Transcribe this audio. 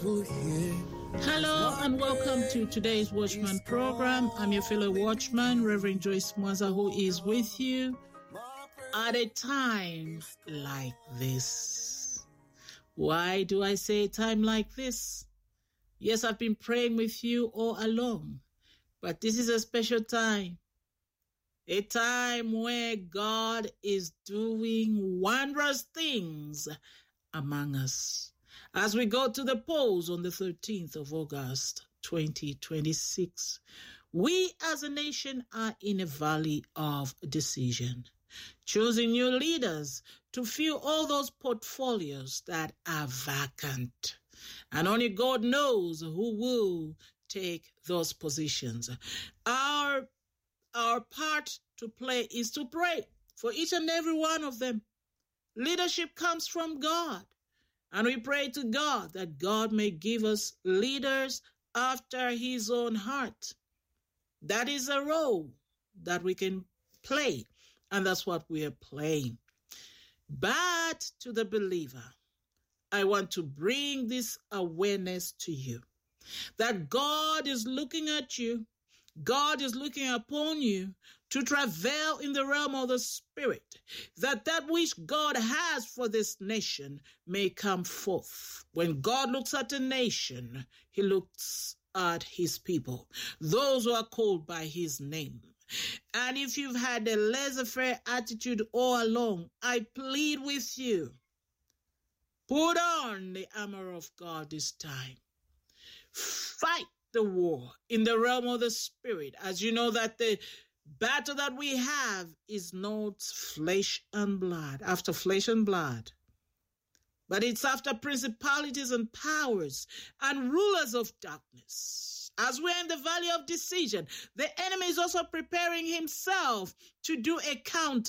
Hello and welcome to today's Watchman program. I'm your fellow watchman, Reverend Joyce Mwanza, who is with you at a time like this. Why do I say a time like this? Yes, I've been praying with you all along, but this is a special time. A time where God is doing wondrous things among us. As we go to the polls on the 13th of August, 2026, we as a nation are in a valley of decision, choosing new leaders to fill all those portfolios that are vacant. And only God knows who will take those positions. Our part to play is to pray for each and every one of them. Leadership comes from God. And we pray to God that God may give us leaders after his own heart. That is a role that we can play, and that's what we are playing. But to the believer, I want to bring this awareness to you, that God is looking at you. God is looking upon you to travail in the realm of the Spirit, that which God has for this nation may come forth. When God looks at a nation, he looks at his people, those who are called by his name. And if you've had a laissez-faire attitude all along, I plead with you, put on the armor of God this time. Fight the war in the realm of the Spirit, as you know that the battle that we have is not flesh and blood, after flesh and blood, but it's after principalities and powers and rulers of darkness. As we're in the valley of decision, the enemy is also preparing himself to do a counter